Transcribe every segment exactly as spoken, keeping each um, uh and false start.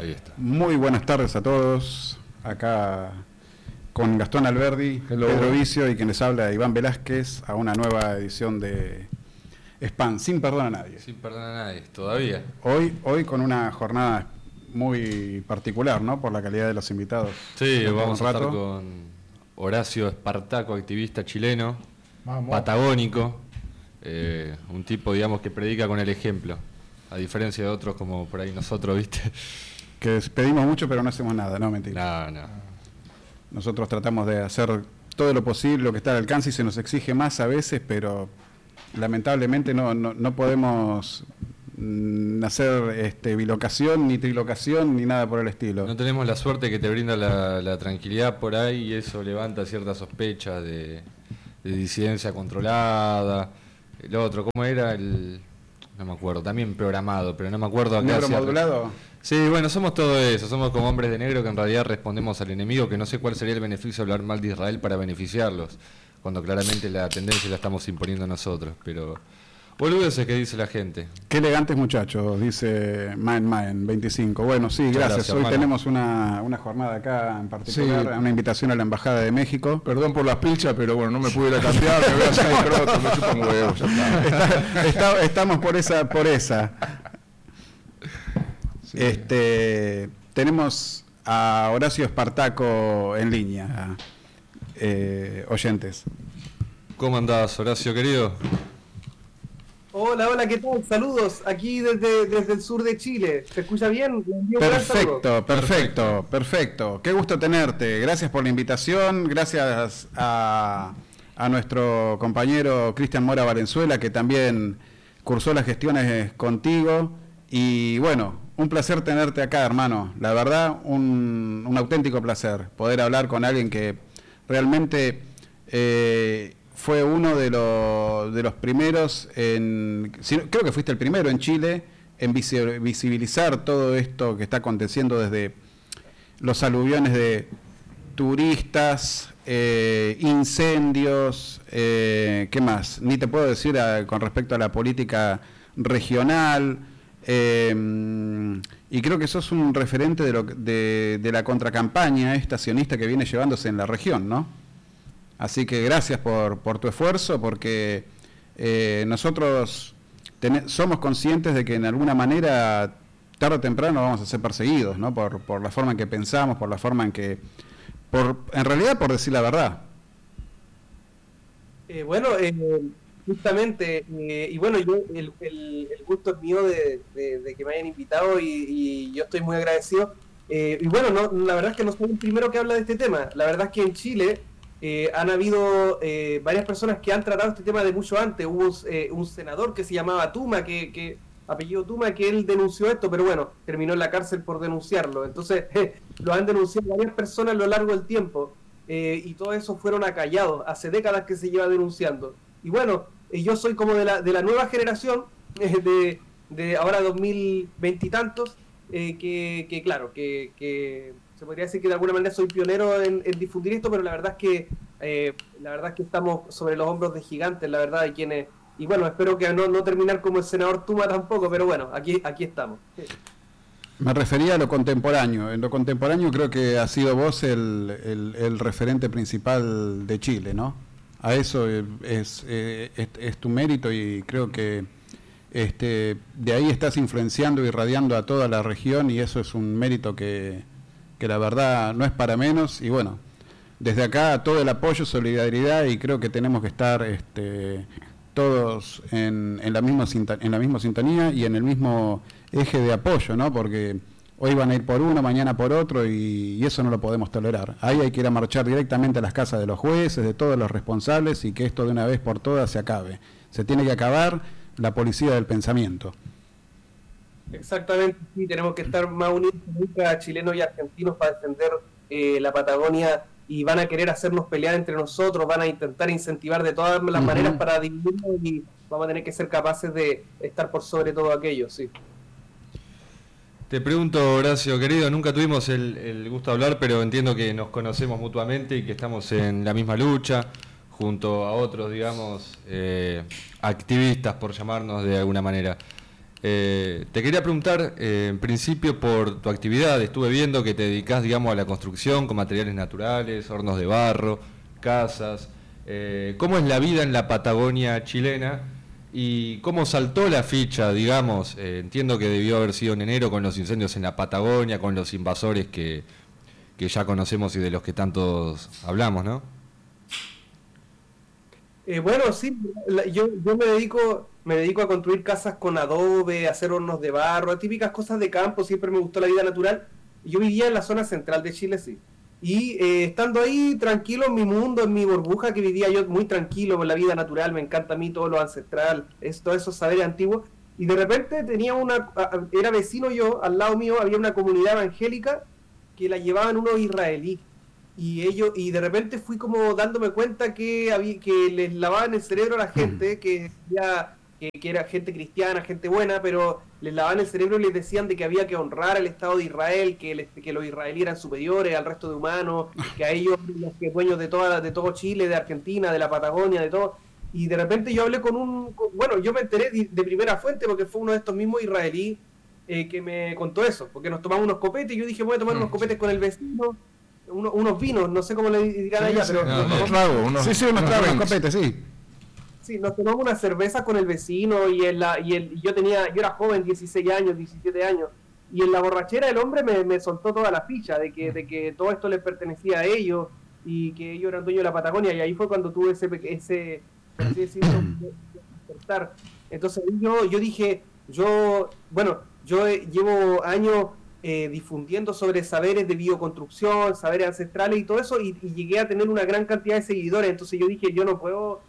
Ahí está. Muy buenas tardes a todos. Acá con Gastón Alberdi, Hello. Pedro Vicio y quien les habla, Iván Velázquez, a una nueva edición de Spam, sin perdón a nadie. Sin perdón a nadie, todavía. Hoy, hoy con una jornada muy particular, ¿no? Por la calidad de los invitados. Sí, Dentro de vamos un a rato. estar con Horacio Espartaco, activista chileno, Vamos. patagónico, eh, un tipo, digamos, que predica con el ejemplo, a diferencia de otros como por ahí nosotros, ¿viste? Que pedimos mucho pero no hacemos nada, no, mentira. No, no. Nosotros tratamos de hacer todo lo posible, lo que está al alcance, y se nos exige más a veces, pero lamentablemente no, no, no podemos mm, hacer este, bilocación, ni trilocación, ni nada por el estilo. No tenemos la suerte que te brinda la, la tranquilidad por ahí y eso levanta ciertas sospechas de, de disidencia controlada. El otro, ¿cómo era? El... No me acuerdo, también programado, pero no me acuerdo a qué ¿Negro hacía- modulado? Sí, bueno, somos todo eso, somos como hombres de negro que en realidad respondemos al enemigo, que no sé cuál sería el beneficio de hablar mal de Israel para beneficiarlos, cuando claramente la tendencia la estamos imponiendo nosotros, pero boludeces que dice la gente. Qué elegantes muchachos, dice Maen Maen veinticinco. Bueno, sí, Muchas gracias. gracias, Hoy hermano. tenemos una, una jornada acá en particular, Sí. una invitación a la Embajada de México. Perdón por las pilchas, pero bueno, no me pude ir a cambiar, me voy a hacer el croto, me chupan huevos, ya está. Está- está- estamos por esa, por esa. Sí. Este, tenemos a Horacio Espartaco en línea, eh, oyentes. ¿Cómo andás, Horacio, querido? Hola, hola, ¿qué tal? Saludos aquí desde, desde el sur de Chile. ¿Se escucha bien? Le envío un gran saludo. Perfecto, perfecto, perfecto. Qué gusto tenerte. Gracias por la invitación. Gracias a, a nuestro compañero Cristian Mora Valenzuela, que también cursó las gestiones contigo. Y bueno, un placer tenerte acá, hermano. La verdad, un, un auténtico placer poder hablar con alguien que realmente eh, fue uno de, los de los primeros, en, si no- creo que fuiste el primero en Chile en visi- visibilizar todo esto que está aconteciendo desde los aluviones de turistas, eh, incendios, eh, ¿qué más? Ni te puedo decir a- con respecto a la política regional, eh, y creo que sos un referente de, lo, que- de, de la contracampaña estacionista que viene llevándose en la región, ¿no? Así que gracias por, por tu esfuerzo, porque eh, nosotros ten- somos conscientes de que en alguna manera, tarde o temprano, vamos a ser perseguidos, ¿no? Por, por la forma en que pensamos, por la forma en que... por en realidad, por decir la verdad. Eh, bueno, eh, justamente, eh, y bueno, yo el, el- el gusto es mío de, de- de que me hayan invitado y, y yo estoy muy agradecido. Eh, y bueno, no, la verdad es que no soy el primero que habla de este tema. La verdad es que en Chile eh, han habido eh, varias personas que han tratado este tema de mucho antes. Hubo un, eh, un senador que se llamaba Tuma, que, que apellido Tuma, que él denunció esto, pero bueno, terminó en la cárcel por denunciarlo. Entonces, lo han denunciado varias personas a lo largo del tiempo. Eh, y todo eso fueron acallados. Hace décadas que se lleva denunciando. Y bueno, eh, yo soy como de la, de la nueva generación, eh, de, de ahora dos mil veinte y tantos, eh, que, que claro, que, que se podría decir que de alguna manera soy pionero en, en difundir esto, pero la verdad es que eh, la verdad es que estamos sobre los hombros de gigantes, la verdad, de quienes, y bueno, espero que no, no terminar como el senador Tuma tampoco, pero bueno, aquí, aquí estamos. Me refería a lo contemporáneo. En lo contemporáneo creo que has sido vos el, el, el referente principal de Chile, ¿no? A eso eh, es, eh, es, es tu mérito, y creo que este, de ahí estás influenciando y irradiando a toda la región, y eso es un mérito que, que la verdad no es para menos. Y bueno, desde acá todo el apoyo, solidaridad, y creo que tenemos que estar este, todos en, en, la misma sinta- en la misma sintonía y en el mismo eje de apoyo, ¿no? Porque hoy van a ir por uno, mañana por otro, y, y eso no lo podemos tolerar. Ahí hay que ir a marchar directamente a las casas de los jueces, de todos los responsables, y que esto de una vez por todas se acabe. Se tiene que acabar la policía del pensamiento. Exactamente, sí, tenemos que estar más unidos que nunca, chilenos y argentinos, para defender eh, la Patagonia, y van a querer hacernos pelear entre nosotros, van a intentar incentivar de todas las Ujú. maneras para dividirnos, y vamos a tener que ser capaces de estar por sobre todo aquello, sí. Te pregunto, Horacio, querido, nunca tuvimos el, el gusto de hablar, pero entiendo que nos conocemos mutuamente y que estamos en la misma lucha, junto a otros, digamos, eh, activistas, por llamarnos de alguna manera. Eh, te quería preguntar, eh, en principio, por tu actividad. Estuve viendo que te dedicás, digamos, a la construcción con materiales naturales, hornos de barro, casas. Eh, ¿Cómo es la vida en la Patagonia chilena? ¿Y cómo saltó la ficha, digamos? Eh, entiendo que debió haber sido en enero con los incendios en la Patagonia, con los invasores que, que ya conocemos y de los que tantos hablamos, ¿no? Eh, bueno, sí, la- yo, yo me dedico, me dedico a construir casas con adobe, a hacer hornos de barro, típicas cosas de campo, siempre me gustó la vida natural. Yo vivía en la zona central de Chile, sí. Y eh, estando ahí tranquilo en mi mundo, en mi burbuja, que vivía yo muy tranquilo con la vida natural, me encanta a mí todo lo ancestral, es, todos esos saberes antiguos. Y de repente tenía una, a- a- era vecino yo, al lado mío había una comunidad evangélica que la llevaban unos israelíes. Y ellos, y de repente fui como dándome cuenta que había, que les lavaban el cerebro a la gente, que, ya, que, que era gente cristiana, gente buena, pero les lavaban el cerebro y les decían de que había que honrar al Estado de Israel, que, el- que los israelíes eran superiores al resto de humanos, que a ellos, los que dueños de toda, de todo Chile, de Argentina, de la Patagonia, de todo. Y de repente yo hablé con un, con- bueno, yo me enteré de, de primera fuente porque fue uno de estos mismos israelíes eh, que me contó eso, porque nos tomamos unos copetes y yo dije voy a tomar unos copetes con el vecino, uno- unos vinos, no sé cómo le dirán allá, pero No, nos unos tomamos- tragos, unos, Sí, sí, unos unos tragos, unos drinks. copetes, sí. sí, nos tomamos una cerveza con el vecino y, en la, y, el, y yo tenía, yo era joven, dieciséis años, diecisiete años, y en la borrachera el hombre me, me soltó toda la ficha de que, de que todo esto les pertenecía a ellos y que ellos eran dueños de la Patagonia, y ahí fue cuando tuve ese, pe- ese por así decirlo, despertar. Entonces yo, yo dije, yo, bueno, yo eh, llevo años eh, difundiendo sobre saberes de bioconstrucción, saberes ancestrales y todo eso, y, y llegué a tener una gran cantidad de seguidores. Entonces yo dije, yo no puedo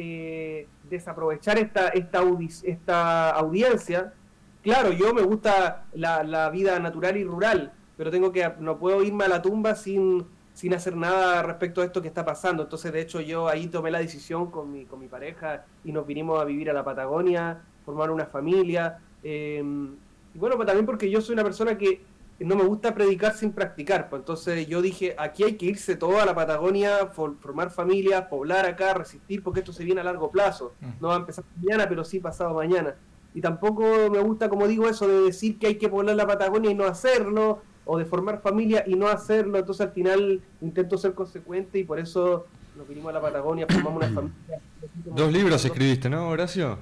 eh, desaprovechar esta, esta, audi- esta audiencia. Claro, yo me gusta la, la vida natural y rural, pero tengo que, no puedo irme a la tumba sin, sin hacer nada respecto a esto que está pasando. Entonces, de hecho, yo ahí tomé la decisión con mi, con mi pareja y nos vinimos a vivir a la Patagonia, formar una familia. eh, y bueno, pues también porque yo soy una persona que no me gusta predicar sin practicar. Pues entonces yo dije, aquí hay que irse todo a la Patagonia, for- formar familias, poblar acá, resistir, porque esto se viene a largo plazo. No va a empezar mañana, pero sí pasado mañana. Y tampoco me gusta, como digo, eso de decir que hay que poblar la Patagonia y no hacerlo, o de formar familia y no hacerlo. Entonces al final intento ser consecuente y por eso nos vinimos a la Patagonia, formamos una familia. Dos libros escribiste, ¿no, Horacio?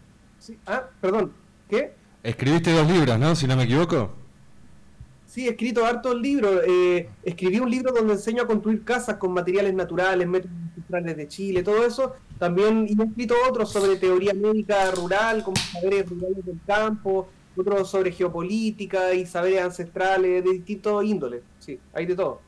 Sí. Ah, perdón, ¿qué? Escribiste dos libros, ¿no? Si no me equivoco. Sí, he escrito hartos libros. Eh, escribí un libro donde enseño a construir casas con materiales naturales, métodos ancestrales de Chile, todo eso. También y he escrito otros sobre teoría médica rural, como saberes rurales del campo, otros sobre geopolítica y saberes ancestrales de distintos índoles. Sí, hay de todo.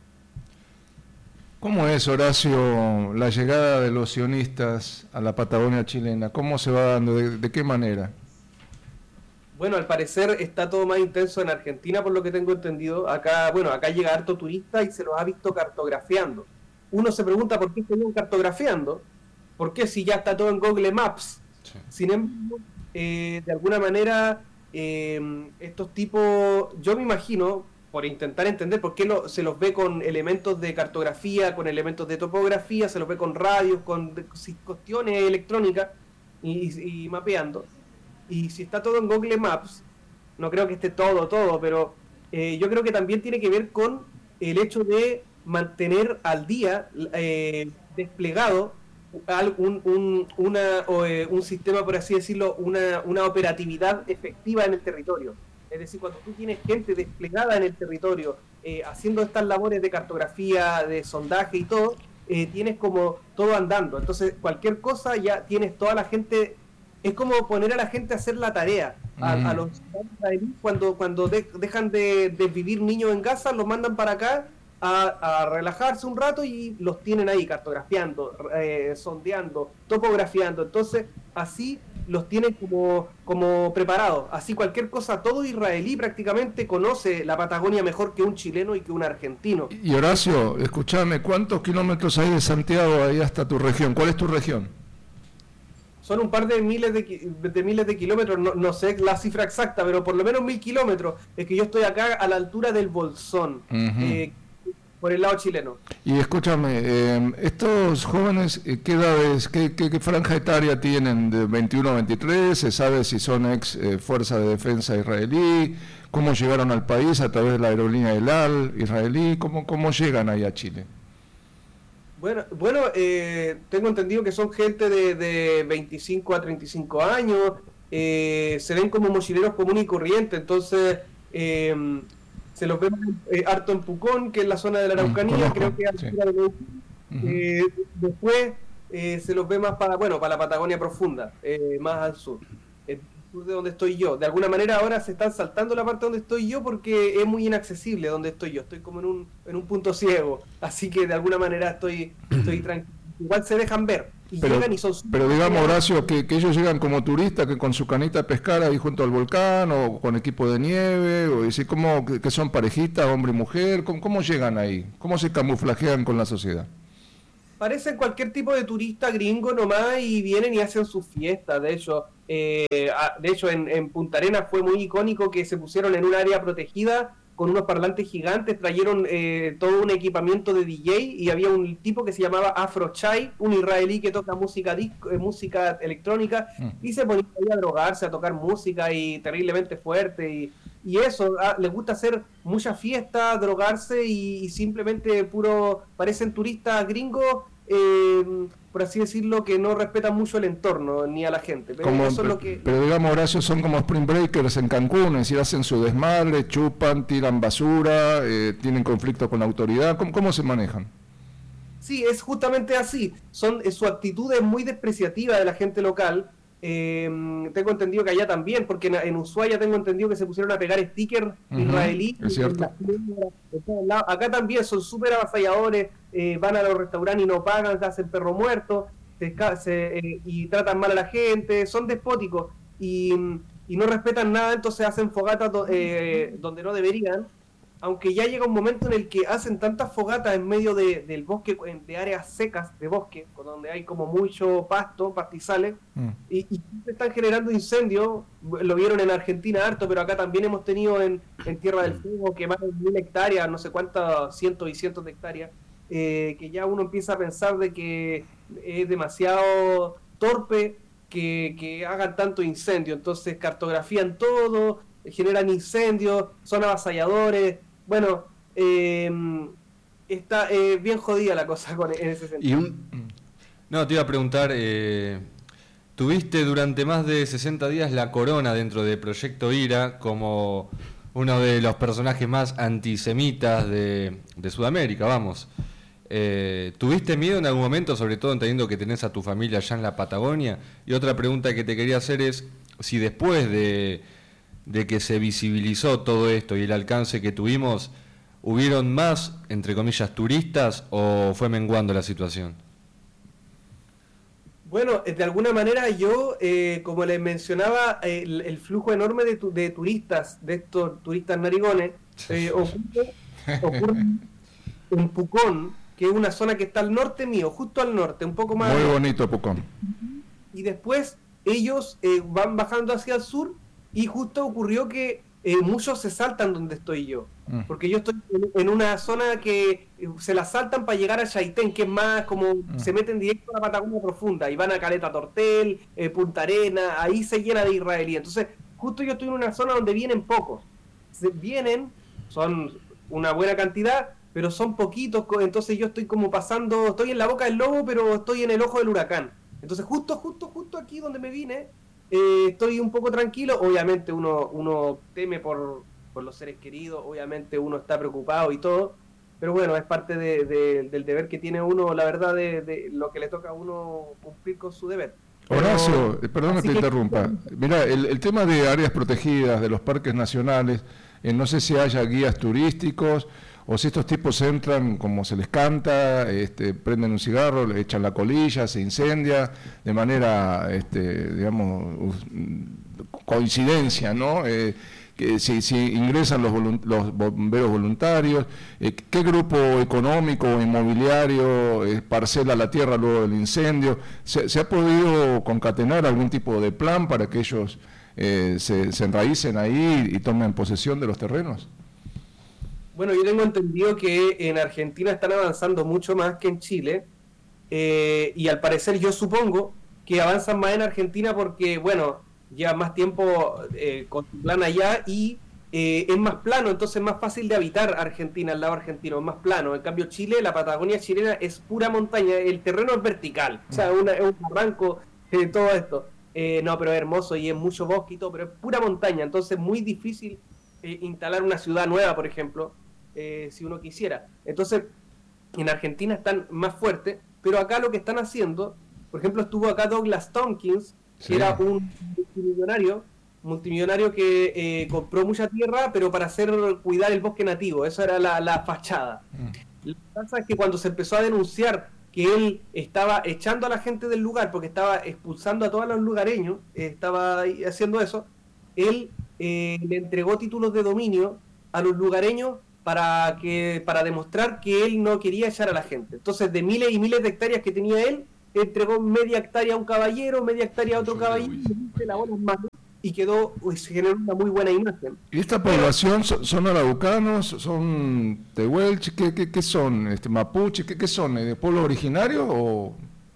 ¿Cómo es, Horacio, la llegada de los sionistas a la Patagonia chilena? ¿Cómo se va dando? ¿De, de qué manera? Bueno, al parecer está todo más intenso en Argentina, por lo que tengo entendido. Acá, bueno, acá llega harto turista y se los ha visto cartografiando. Uno se pregunta por qué están cartografiando, por qué si ya está todo en Google Maps. Sí. Sin embargo, eh, de alguna manera, eh, estos tipos, yo me imagino, por intentar entender por qué lo, se los ve con elementos de cartografía, con elementos de topografía, se los ve con radios, con de- si- cuestiones electrónicas y, y- y mapeando. Y si está todo en Google Maps, no creo que esté todo, todo, pero eh, yo creo que también tiene que ver con el hecho de mantener al día eh, desplegado al- un, un, una, o, eh, un sistema, por así decirlo, una, una operatividad efectiva en el territorio. Es decir, cuando tú tienes gente desplegada en el territorio, eh, haciendo estas labores de cartografía, de sondaje y todo, eh, tienes como todo andando. Entonces, cualquier cosa ya tienes toda la gente. Es como poner a la gente a hacer la tarea. A, Mm. a los israelíes, cuando, cuando de- dejan de, de vivir niños en Gaza, los mandan para acá a, a relajarse un rato y los tienen ahí cartografiando, eh, sondeando, topografiando. Entonces, así los tienen como, como preparados. Así cualquier cosa, todo israelí prácticamente conoce la Patagonia mejor que un chileno y que un argentino. Y Horacio, escúchame, ¿cuántos kilómetros hay de Santiago ahí hasta tu región? ¿Cuál es tu región? Son un par de miles de, ki- de miles de kilómetros, no, no sé la cifra exacta, pero por lo menos mil kilómetros. Es que yo estoy acá a la altura del Bolsón. Ujú. Eh, por el lado chileno. Y escúchame, eh, estos jóvenes, eh, ¿qué edades, qué, qué, qué franja etaria tienen? ¿De veintiuno a veintitrés? ¿Se sabe si son ex eh, Fuerza de Defensa israelí? ¿Cómo llegaron al país a través de la aerolínea El Al israelí? ¿Cómo, cómo llegan ahí a Chile? Bueno, bueno eh, tengo entendido que son gente de, de veinticinco a treinta y cinco años, eh, se ven como mochileros comunes y corrientes, entonces eh, se los ve eh, harto en Pucón, que es la zona de la Araucanía, mm, creo que a la altura de Neuquén. eh, Después eh, se los ve más para, bueno, para la Patagonia profunda, eh, más al sur, el sur de donde estoy yo. De alguna manera ahora se están saltando la parte donde estoy yo porque es muy inaccesible donde estoy yo, estoy como en un, en un punto ciego, así que de alguna manera estoy, estoy tranquilo. Igual se dejan ver y pero, llegan y son... Pero digamos, Horacio, que, que ellos llegan como turistas, que con su canita a pescar ahí junto al volcán, o con equipo de nieve, o decir, ¿cómo, que, que son parejitas, hombre y mujer? ¿Cómo, ¿Cómo llegan ahí? ¿Cómo se camuflajean con la sociedad? Parecen cualquier tipo de turista gringo nomás y vienen y hacen sus fiestas. De hecho, eh, de hecho en, en Punta Arenas fue muy icónico que se pusieron en un área protegida con unos parlantes gigantes, trajeron eh, todo un equipamiento de D J y había un tipo que se llamaba Afro Chai, un israelí que toca música disco, eh, música electrónica, mm. y se ponía a drogarse, a tocar música y terriblemente fuerte y, y eso, ah, les gusta hacer mucha fiesta, drogarse y, y simplemente puro, parecen turistas gringos, eh, por así decirlo, que no respetan mucho el entorno ni a la gente. Pero, como, eso es lo que... pero digamos, Horacio, son como Spring Breakers en Cancún, es decir, hacen su desmadre, chupan, tiran basura, eh, tienen conflicto con la autoridad. ¿Cómo, cómo se manejan? Sí, es justamente así. Son, su actitud es muy despreciativa de la gente local. Eh, tengo entendido que allá también, porque en, en Ushuaia tengo entendido que se pusieron a pegar stickers uh-huh, israelí. Es cierto. La, acá también son súper avasalladores, eh, van a los restaurantes y no pagan, se hacen perro muerto, se, se, eh, y tratan mal a la gente, son despóticos y, y no respetan nada, entonces hacen fogatas do, eh, donde no deberían. Aunque ya llega un momento en el que hacen tantas fogatas en medio de, del bosque, de áreas secas de bosque, donde hay como mucho pasto, pastizales, mm. y, y están generando incendios. Lo vieron en Argentina harto, pero acá también hemos tenido en, en Tierra del Fuego que más de mil hectáreas, no sé cuántas, cientos y cientos de hectáreas, eh, que ya uno empieza a pensar de que es demasiado torpe que, que hagan tanto incendio. Entonces cartografían todo, generan incendios, son avasalladores. Bueno, eh, está eh, bien jodida la cosa con, en ese sentido. Y un... No, te iba a preguntar, eh, tuviste durante más de sesenta días la corona dentro de Proyecto Ira como uno de los personajes más antisemitas de, de Sudamérica, vamos. Eh, ¿Tuviste miedo en algún momento, sobre todo entendiendo que tenés a tu familia allá en la Patagonia? Y otra pregunta que te quería hacer es, si después de... de que se visibilizó todo esto y el alcance que tuvimos, ¿hubieron más, entre comillas, turistas o fue menguando la situación? Bueno, de alguna manera yo, eh, como les mencionaba, eh, el, el flujo enorme de, tu, de turistas, de estos turistas narigones, eh, ocurre, ocurre en Pucón, que es una zona que está al norte mío, justo al norte, un poco más... Muy bonito Pucón. Y después ellos eh, van bajando hacia el sur. Y justo ocurrió que eh, muchos se saltan donde estoy yo, mm. porque yo estoy en, en una zona que eh, se la saltan para llegar a Chaitén, que es más como mm. se meten directo a la Patagonia profunda y van a Caleta Tortel, eh, Punta Arenas, ahí se llena de israelíes. Entonces justo yo estoy en una zona donde vienen pocos, se, vienen, son una buena cantidad, pero son poquitos, entonces yo estoy como pasando, estoy en la boca del lobo, pero estoy en el ojo del huracán. Entonces justo, justo, justo aquí donde me vine, Eh, estoy un poco tranquilo. Obviamente uno uno teme por, por los seres queridos, obviamente uno está preocupado y todo, pero bueno, es parte de, de, del deber que tiene uno, la verdad, de, de lo que le toca a uno cumplir con su deber. Horacio, pero, perdón que te que, interrumpa. Mira, el, el tema de áreas protegidas, de los parques nacionales, eh, no sé si haya guías turísticos o si estos tipos entran como se les canta, este, prenden un cigarro, le echan la colilla, se incendia, de manera, este, digamos, coincidencia, ¿no? Eh, que si, si ingresan los, los bomberos voluntarios, eh, ¿qué grupo económico o inmobiliario eh, parcela la tierra luego del incendio? ¿Se, ¿Se ha podido concatenar algún tipo de plan para que ellos eh, se, se enraícen ahí y tomen posesión de los terrenos? Bueno, yo tengo entendido que en Argentina están avanzando mucho más que en Chile, eh, y al parecer yo supongo que avanzan más en Argentina porque, bueno, llevan más tiempo eh, con su plan allá y eh, es más plano, entonces es más fácil de habitar Argentina, al lado argentino, es más plano. En cambio Chile, la Patagonia chilena es pura montaña, el terreno es vertical, o sea, una, es un barranco de todo esto. Eh, no, pero es hermoso y es mucho bosque y todo, pero es pura montaña, entonces es muy difícil eh, instalar una ciudad nueva, por ejemplo, eh, si uno quisiera. Entonces, en Argentina están más fuertes, pero acá lo que están haciendo, por ejemplo, estuvo acá Douglas Tompkins, que Sí. era un multimillonario, multimillonario que eh, compró mucha tierra, pero para hacer cuidar el bosque nativo, esa era la, la fachada. Lo que pasa es que cuando se empezó a denunciar que él estaba echando a la gente del lugar, porque estaba expulsando a todos los lugareños, eh, estaba ahí haciendo eso, él eh, le entregó títulos de dominio a los lugareños para que para demostrar que él no quería echar a la gente. Entonces, de miles y miles de hectáreas que tenía él, entregó media hectárea a un caballero, media hectárea a otro caballero, y la bola más, y quedó, pues, se generó una muy buena imagen. ¿Y esta población son, son araucanos, son tehuelche, qué, qué, qué son? Este, mapuche, ¿qué, qué son? ¿De pueblo originario o...?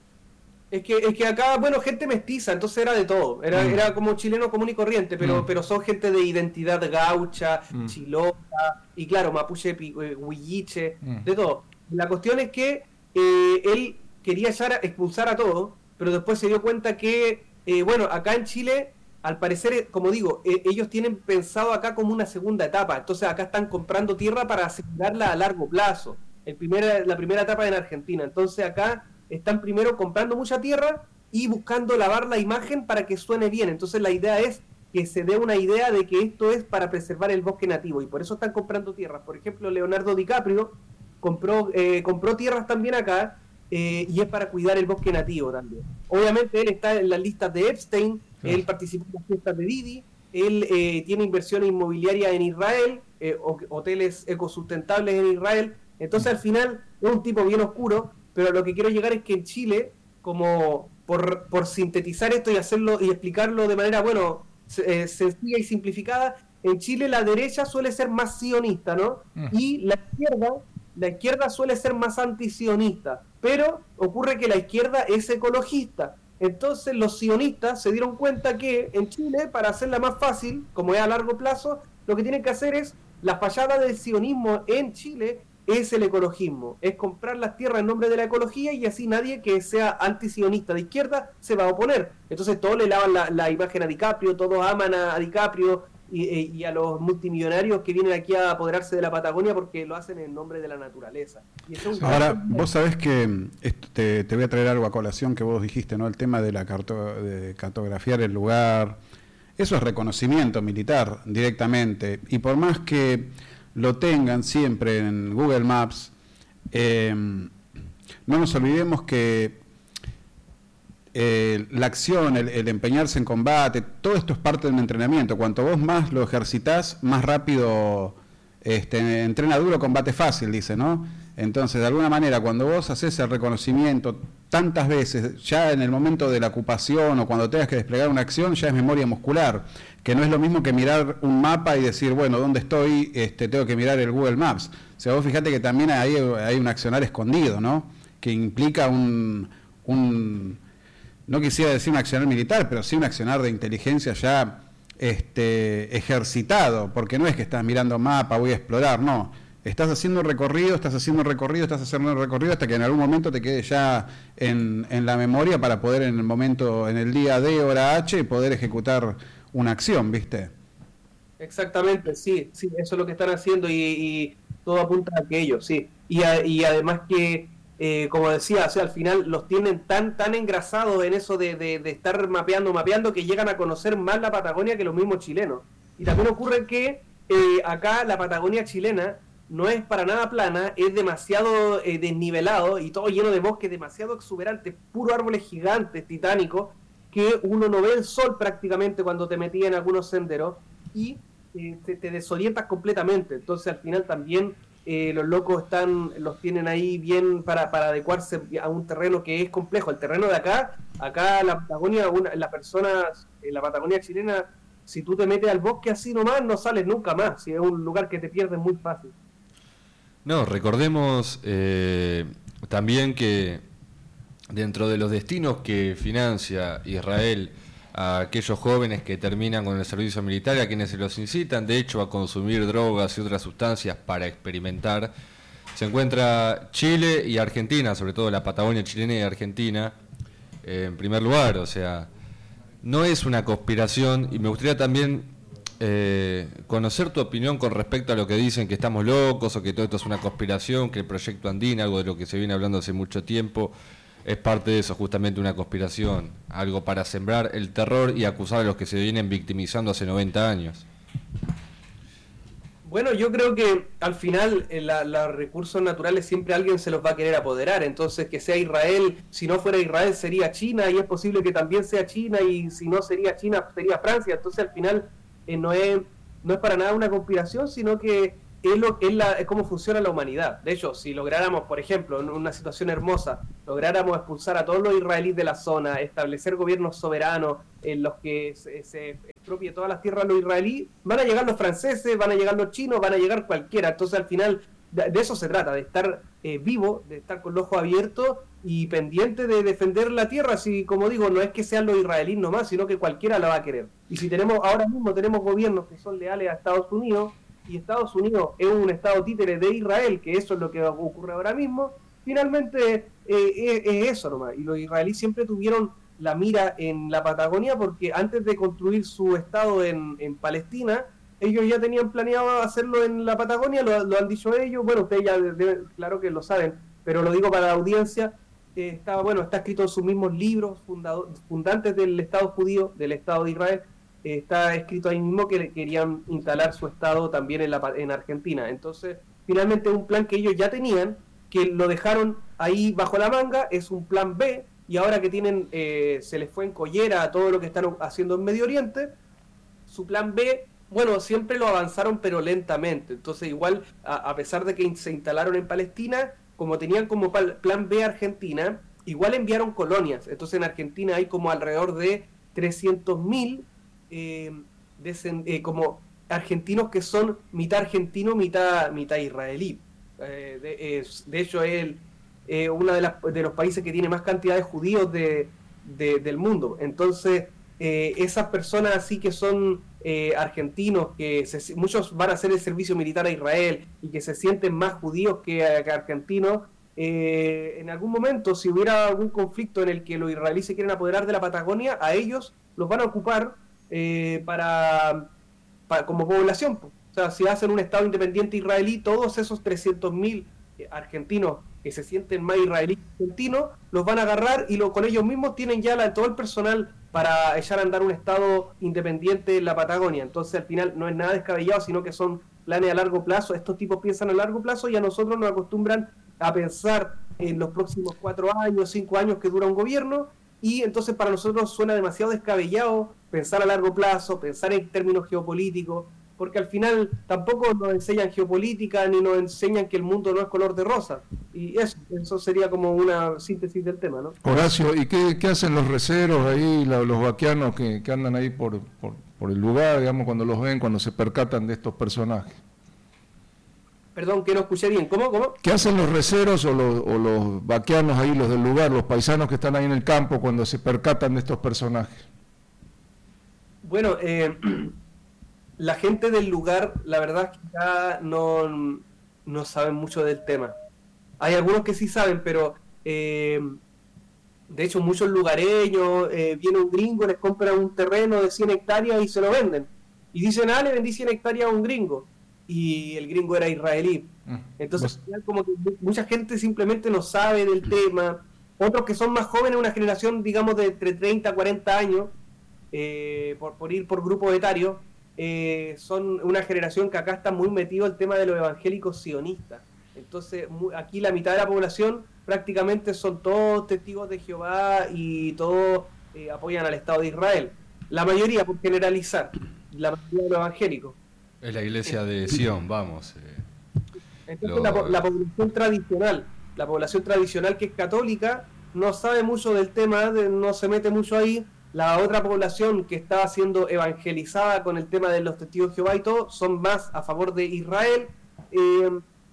Es que, es que acá, bueno, gente mestiza, entonces era de todo, era, Mm. era como chileno común y corriente, pero, Mm. pero son gente de identidad gaucha, Mm. chilota, y claro, mapuche, pi- eh, huilliche, Mm. de todo. La cuestión es que eh, él quería echar a- expulsar a todos, pero después se dio cuenta que, eh, bueno, acá en Chile, al parecer, eh, como digo, eh, ellos tienen pensado acá como una segunda etapa, entonces acá están comprando tierra para asegurarla a largo plazo. El primera, la primera etapa en Argentina, entonces acá están primero comprando mucha tierra y buscando lavar la imagen para que suene bien. Entonces la idea es que se dé una idea de que esto es para preservar el bosque nativo y por eso están comprando tierras. Por ejemplo, Leonardo DiCaprio compró, eh, compró tierras también acá eh, y es para cuidar el bosque nativo también. Obviamente él está en las listas de Epstein, Claro. él participó en las fiestas de Didi, él eh, tiene inversiones inmobiliarias en Israel, eh, ho- hoteles ecosustentables en Israel. Entonces al final es un tipo bien oscuro, pero lo que quiero llegar es que en Chile, como por, por sintetizar esto y hacerlo y explicarlo de manera, bueno, se- eh, sencilla y simplificada, en Chile la derecha suele ser más sionista, ¿no? Mm. Y la izquierda, la izquierda suele ser más antisionista, pero ocurre que la izquierda es ecologista. Entonces los sionistas se dieron cuenta que en Chile, para hacerla más fácil, como es a largo plazo, lo que tienen que hacer es, la fallada del sionismo en Chile es el ecologismo, es comprar las tierras en nombre de la ecología y así nadie que sea antisionista de izquierda se va a oponer. Entonces todos le lavan la, la imagen a DiCaprio, todos aman a, a DiCaprio y, y- y a los multimillonarios que vienen aquí a apoderarse de la Patagonia porque lo hacen en nombre de la naturaleza. Y eso es un Ahora, gran- vos sabés que mm, esto te, te voy a traer algo a colación que vos dijiste, ¿no? El tema de la carto- de cartografiar el lugar. Eso es reconocimiento militar directamente. Y por más que lo tengan siempre en Google Maps, eh, no nos olvidemos que eh, la acción, el, el empeñarse en combate, todo esto es parte de un entrenamiento. Cuanto vos más lo ejercitás, más rápido este, entrena duro, combate fácil, dice, ¿no? Entonces, de alguna manera, cuando vos haces el reconocimiento tantas veces, ya en el momento de la ocupación o cuando tengas que desplegar una acción, ya es memoria muscular, que no es lo mismo que mirar un mapa y decir, bueno, ¿dónde estoy? Este, tengo que mirar el Google Maps. O sea, vos fíjate que también hay, hay un accionar escondido, ¿no? Que implica un, un, no quisiera decir un accionar militar, pero sí un accionar de inteligencia ya este, ejercitado, porque no es que estás mirando mapa, voy a explorar, no. Estás haciendo un recorrido, estás haciendo un recorrido, estás haciendo un recorrido hasta que en algún momento te quede ya en, en la memoria para poder en el momento, en el día D, hora H, poder ejecutar una acción, ¿viste? Exactamente, sí, sí, eso es lo que están haciendo y, y todo apunta a aquello, sí. Y, a- y además que, eh, como decía, o sea, al final los tienen tan tan engrasados en eso de, de, de estar mapeando, mapeando, que llegan a conocer más la Patagonia que los mismos chilenos. Y también ocurre que eh, acá la Patagonia chilena no es para nada plana, es demasiado eh, desnivelado y todo lleno de bosques, demasiado exuberante, puro árboles gigantes, titánicos, que uno no ve el sol prácticamente cuando te metías en algunos senderos y eh, te, te desorientas completamente. Entonces al final también eh, los locos están, los tienen ahí bien para, para adecuarse a un terreno que es complejo. El terreno de acá, acá en la Patagonia, una, las personas en la Patagonia chilena, si tú te metes al bosque así nomás, no sales nunca más. Si es un lugar que te pierdes muy fácil. No, recordemos eh, también que dentro de los destinos que financia Israel a aquellos jóvenes que terminan con el servicio militar, a quienes se los incitan, de hecho, a consumir drogas y otras sustancias para experimentar, se encuentra Chile y Argentina, sobre todo la Patagonia chilena y Argentina, eh, en primer lugar. O sea, no es una conspiración, y me gustaría también eh, conocer tu opinión con respecto a lo que dicen que estamos locos o que todo esto es una conspiración, que el proyecto Andina, algo de lo que se viene hablando hace mucho tiempo, es parte de eso, justamente una conspiración, algo para sembrar el terror y acusar a los que se vienen victimizando hace noventa años. Bueno, yo creo que al final eh, la, los recursos naturales siempre alguien se los va a querer apoderar, entonces que sea Israel, si no fuera Israel sería China, y es posible que también sea China, y si no sería China sería Francia, entonces al final eh, no es no es para nada una conspiración, sino que es, lo, es, la, es cómo funciona la humanidad. De hecho, si lográramos, por ejemplo, en una situación hermosa, lográramos expulsar a todos los israelíes de la zona, establecer gobiernos soberanos en los que se, se expropie todas las tierras a los israelíes, van a llegar los franceses, van a llegar los chinos, van a llegar cualquiera. Entonces, al final, de, de eso se trata, de estar eh, vivo, de estar con los ojos abiertos y pendiente de defender la tierra. Así como digo, no es que sean los israelíes nomás, sino que cualquiera la va a querer. Y si tenemos, ahora mismo tenemos gobiernos que son leales a Estados Unidos, y Estados Unidos es un estado títere de Israel, que eso es lo que ocurre ahora mismo, finalmente eh, es, es eso nomás. Y los israelíes siempre tuvieron la mira en la Patagonia, porque antes de construir su estado en, en Palestina, ellos ya tenían planeado hacerlo en la Patagonia, lo, lo han dicho ellos, bueno, ustedes ya deben, claro que lo saben, pero lo digo para la audiencia, eh, está, bueno, está escrito en sus mismos libros fundado, fundantes del Estado judío, del Estado de Israel. Está escrito ahí mismo que querían instalar su estado también en, la, en Argentina. Entonces, finalmente un plan que ellos ya tenían, que lo dejaron ahí bajo la manga, es un plan B, y ahora que tienen, eh, se les fue en collera a todo lo que están haciendo en Medio Oriente, su plan B, bueno, siempre lo avanzaron pero lentamente. Entonces, igual, a, a pesar de que se instalaron en Palestina, como tenían como plan B Argentina, igual enviaron colonias. Entonces, en Argentina hay como alrededor de trescientos mil Eh, desen, eh, como argentinos que son mitad argentino, mitad mitad israelí. Eh, de, eh, de hecho, es el, eh, uno de, de los países que tiene más cantidad de judíos de, de, del mundo. Entonces, eh, esas personas así que son eh, argentinos, que se, muchos van a hacer el servicio militar a Israel y que se sienten más judíos que, que argentinos, eh, en algún momento, si hubiera algún conflicto en el que los israelíes se quieren apoderar de la Patagonia, a ellos los van a ocupar Eh, para, para como población. O sea, si hacen un Estado independiente israelí, todos esos trescientos mil argentinos que se sienten más israelíes que argentinos, los van a agarrar y lo, con ellos mismos tienen ya la, todo el personal para echar a andar un Estado independiente en la Patagonia. Entonces, al final, no es nada descabellado, sino que son planes a largo plazo. Estos tipos piensan a largo plazo y a nosotros nos acostumbran a pensar en los próximos cuatro años, cinco años que dura un gobierno, y entonces para nosotros suena demasiado descabellado pensar a largo plazo, pensar en términos geopolíticos, porque al final tampoco nos enseñan geopolítica ni nos enseñan que el mundo no es color de rosa. Y eso, eso sería como una síntesis del tema, ¿no? Horacio, ¿y qué, qué hacen los receros ahí, la, los vaquianos que, que andan ahí por, por, por el lugar, digamos, cuando los ven, cuando se percatan de estos personajes? Perdón, que no escuché bien. ¿Cómo? ¿Cómo? ¿Qué hacen los receros o los, o los vaquianos ahí, los del lugar, los paisanos que están ahí en el campo cuando se percatan de estos personajes? Bueno, eh, la gente del lugar, la verdad es que ya no, no saben mucho del tema. Hay algunos que sí saben, pero eh, de hecho muchos lugareños, eh, viene un gringo, les compra un terreno de cien hectáreas y se lo venden. Y dicen, ah, le vendí cien hectáreas a un gringo. Y el gringo era israelí. Entonces, como que mucha gente simplemente no sabe del tema. Otros que son más jóvenes, una generación, digamos, de entre treinta a cuarenta años, eh, por, por ir por grupo etario, eh, son una generación que acá está muy metido el tema de los evangélicos sionistas. Entonces, muy, aquí la mitad de la población prácticamente son todos testigos de Jehová y todos eh, apoyan al Estado de Israel. La mayoría, por generalizar, la mayoría de los evangélicos. Es la iglesia de Sion, vamos. Eh, Entonces lo... la, la población tradicional, la población tradicional que es católica, no sabe mucho del tema, de, no se mete mucho ahí. La otra población que está siendo evangelizada con el tema de los testigos de Jehová y todo, son más a favor de Israel. Eh,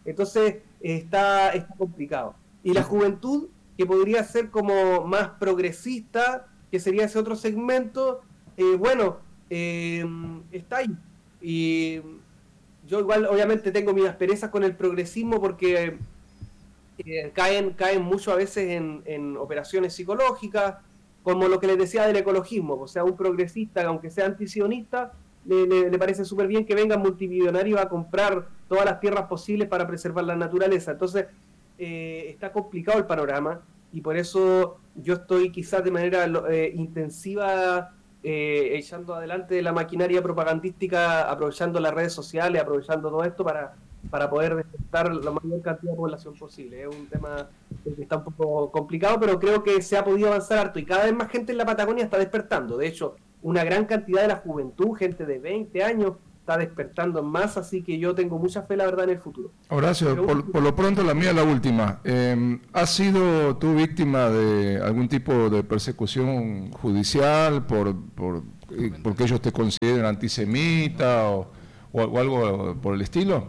Entonces está, está complicado. Y la juventud, que podría ser como más progresista, que sería ese otro segmento, eh, bueno, eh, está ahí. Y yo igual obviamente tengo mis asperezas con el progresismo porque eh, caen, caen mucho a veces en, en operaciones psicológicas, como lo que les decía del ecologismo. O sea, un progresista, aunque sea antisionista, le, le, le parece súper bien que venga multimillonario a comprar todas las tierras posibles para preservar la naturaleza. Entonces, eh, está complicado el panorama y por eso yo estoy quizás de manera eh, intensiva eh, echando adelante la maquinaria propagandística, aprovechando las redes sociales, aprovechando todo esto para, para poder despertar la mayor cantidad de población posible. Es un tema que está un poco complicado, pero creo que se ha podido avanzar harto y cada vez más gente en la Patagonia está despertando. De hecho, una gran cantidad de la juventud, gente de veinte años, está despertando en masa, así que yo tengo mucha fe, la verdad, en el futuro. Horacio, por, por lo pronto la mía, la última. Eh, ¿Has sido tú víctima de algún tipo de persecución judicial por, por eh, porque ellos te consideren antisemita o, o, o algo por el estilo?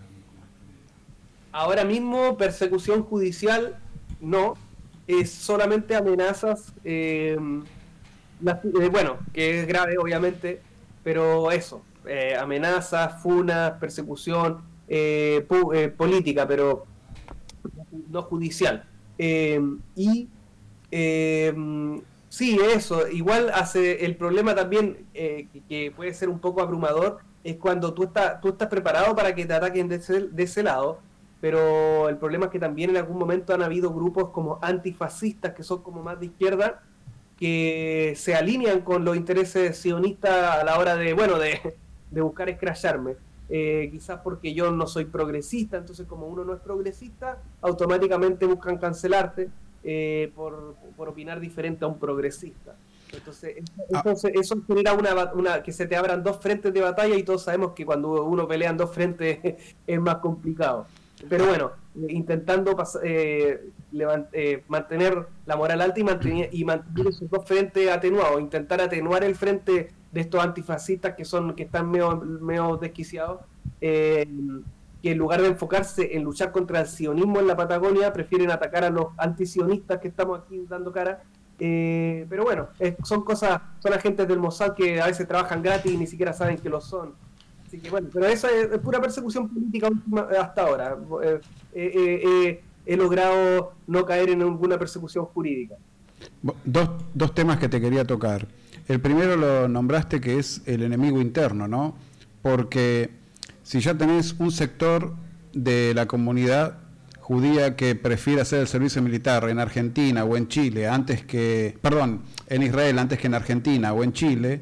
Ahora mismo, persecución judicial, no. Es solamente amenazas, eh, las, eh, bueno, que es grave, obviamente, pero eso. Eh, amenazas, funas, persecución eh, pu eh, política, pero no judicial. Eh, y eh, sí, eso, igual hace el problema también, eh, que, que puede ser un poco abrumador, es cuando tú, está, tú estás preparado para que te ataquen de ese, de ese lado, pero el problema es que también en algún momento han habido grupos como antifascistas, que son como más de izquierda, que se alinean con los intereses sionistas a la hora de, bueno, de de buscar escracharme, eh, quizás porque yo no soy progresista, entonces como uno no es progresista, automáticamente buscan cancelarte eh, por, por opinar diferente a un progresista. Entonces, entonces eso genera una, una que se te abran dos frentes de batalla y todos sabemos que cuando uno pelea en dos frentes es más complicado. Pero bueno, intentando eh, levant, eh, mantener la moral alta y mantener, y mantener esos dos frentes atenuados, intentar atenuar el frente de estos antifascistas que son que están medio, medio desquiciados, eh, que en lugar de enfocarse en luchar contra el sionismo en la Patagonia, prefieren atacar a los antisionistas que estamos aquí dando cara. Eh, pero bueno, es, son cosas, son agentes del Mossad que a veces trabajan gratis y ni siquiera saben que lo son. Así que bueno, pero eso es, es pura persecución política hasta ahora. Eh, eh, eh, he logrado no caer en ninguna persecución jurídica. Dos, dos temas que te quería tocar. El primero lo nombraste, que es el enemigo interno, ¿no? Porque si ya tenés un sector de la comunidad judía que prefiere hacer el servicio militar en Argentina o en Chile antes que, perdón, en Israel antes que en Argentina o en Chile,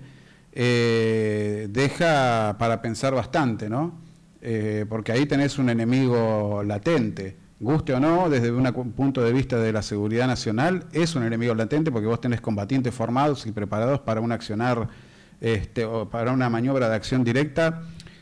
eh, deja para pensar bastante, ¿no? Eh, porque ahí tenés un enemigo latente. Guste o no, desde un punto de vista de la seguridad nacional, es un enemigo latente porque vos tenés combatientes formados y preparados para un accionar, este, o para una maniobra de acción directa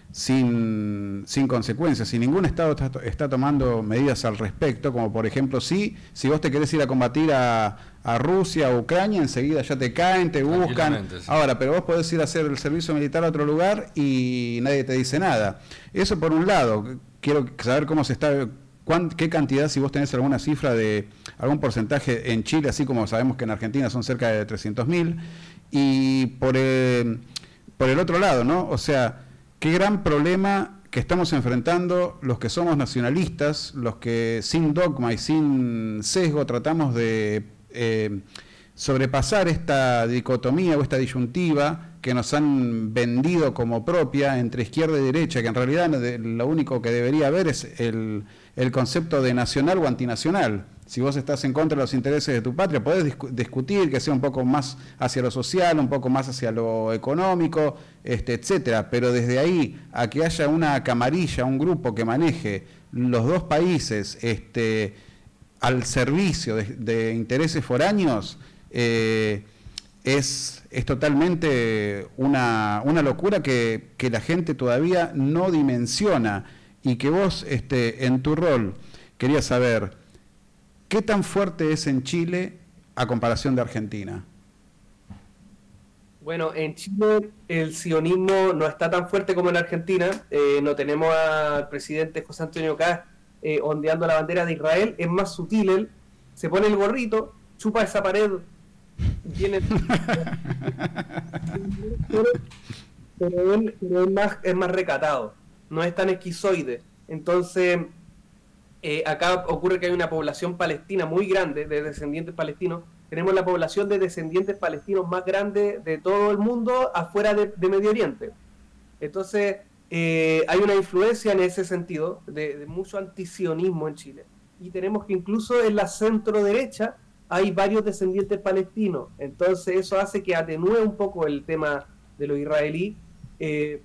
sin, sin consecuencias. Y ningún Estado está, está tomando medidas al respecto, como por ejemplo, sí, si vos te querés ir a combatir a, a Rusia o Ucrania, enseguida ya te caen, te buscan. Sí. Ahora, pero vos podés ir a hacer el servicio militar a otro lugar y nadie te dice nada. Eso por un lado. Quiero saber cómo se está... ¿Qué cantidad, si vos tenés alguna cifra de algún porcentaje en Chile, así como sabemos que en Argentina son cerca de trescientos mil? Y por el, por el otro lado, ¿no? O sea, qué gran problema que estamos enfrentando los que somos nacionalistas, los que sin dogma y sin sesgo tratamos de eh, sobrepasar esta dicotomía o esta disyuntiva que nos han vendido como propia entre izquierda y derecha, que en realidad lo único que debería haber es el, el concepto de nacional o antinacional. Si vos estás en contra de los intereses de tu patria, podés discu discutir que sea un poco más hacia lo social, un poco más hacia lo económico, este, etcétera. Pero desde ahí a que haya una camarilla, un grupo que maneje los dos países este, al servicio de, de intereses foráneos, eh, es, es totalmente una, una locura que, que la gente todavía no dimensiona y que vos este, en tu rol querías saber qué tan fuerte es en Chile a comparación de Argentina. Bueno, en Chile el sionismo no está tan fuerte como en Argentina. Eh, no tenemos al presidente José Antonio Kast eh, ondeando la bandera de Israel, es más sutil él, se pone el gorrito, chupa esa pared, tiene... pero, pero él, pero él más, es más recatado, no es tan esquizoide. Entonces, eh, acá ocurre que hay una población palestina muy grande, de descendientes palestinos. Tenemos la población de descendientes palestinos más grande de todo el mundo afuera de, de Medio Oriente. Entonces, eh, hay una influencia en ese sentido de, de mucho antisionismo en Chile. Y tenemos que incluso en la centro derecha hay varios descendientes palestinos. Entonces, eso hace que atenúe un poco el tema de lo israelí. Eh,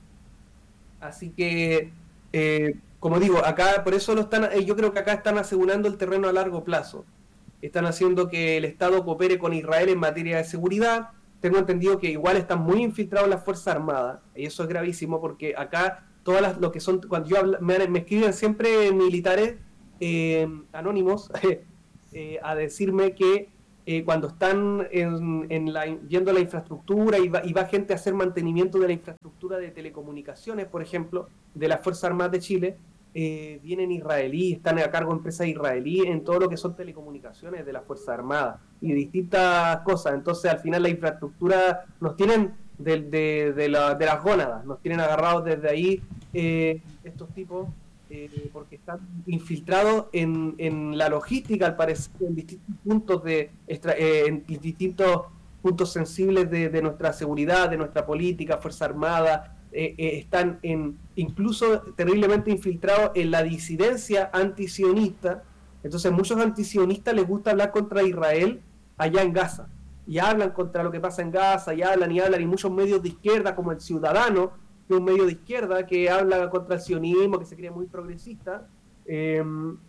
así que, eh, como digo, acá por eso lo están, eh, yo creo que acá están asegurando el terreno a largo plazo. Están haciendo que el Estado coopere con Israel en materia de seguridad. Tengo entendido que igual están muy infiltrados las Fuerzas Armadas, y eso es gravísimo porque acá todas las lo que son, cuando yo hablo, me, me escriben siempre militares eh, anónimos eh, a decirme que eh, cuando están en, en la, viendo la infraestructura y va, y va gente a hacer mantenimiento de la infraestructura de telecomunicaciones, por ejemplo, de las Fuerzas Armadas de Chile, eh, vienen israelíes, están a cargo de empresas israelíes en todo lo que son telecomunicaciones de las Fuerzas Armadas y distintas cosas. Entonces, al final, la infraestructura nos tienen de, de, de, la, de las gónadas, nos tienen agarrados desde ahí eh, estos tipos. Eh, porque están infiltrados en, en la logística, al parecer, en distintos puntos de extra, eh, en distintos puntos sensibles de, de nuestra seguridad, de nuestra política, Fuerza Armada, eh, eh, están en incluso terriblemente infiltrados en la disidencia antisionista. Entonces, muchos antisionistas les gusta hablar contra Israel allá en Gaza, y hablan contra lo que pasa en Gaza, y hablan y hablan, y muchos medios de izquierda, como El Ciudadano, que es un medio de izquierda que habla contra el sionismo, que se cree muy progresista, eh,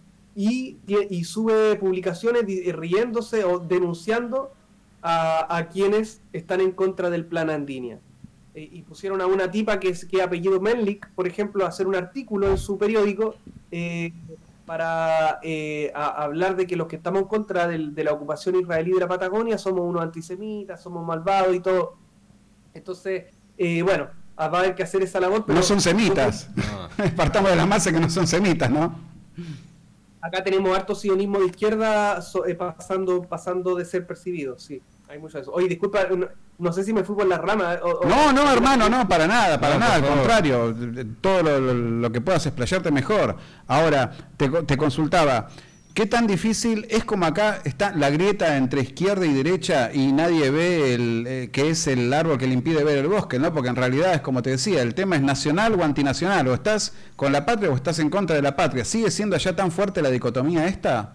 y, y sube publicaciones riéndose o denunciando a, a quienes están en contra del plan Andinia. Eh, y pusieron a una tipa que es que apellido Menlik, por ejemplo, a hacer un artículo en su periódico eh, para eh, a, a hablar de que los que estamos en contra del, de la ocupación israelí de la Patagonia somos unos antisemitas, somos malvados y todo. Entonces, eh, bueno, va a haber que hacer esa labor. Pero no son semitas. No. Partamos de la base que no son semitas, ¿no? Acá tenemos harto sionismo de izquierda so, eh, pasando pasando de ser percibido, sí. Hay mucho de eso. Oye, disculpa, no, no sé si me fui por la rama. O, no, no, hermano, no, para nada, para no, nada, al contrario. Todo lo, lo, lo que puedas explayarte mejor. Ahora, te, te consultaba, ¿qué tan difícil es como acá está la grieta entre izquierda y derecha y nadie ve el eh, que es el árbol que le impide ver el bosque, ¿no? Porque en realidad es como te decía, el tema es nacional o antinacional, o estás con la patria o estás en contra de la patria. ¿Sigue siendo allá tan fuerte la dicotomía esta?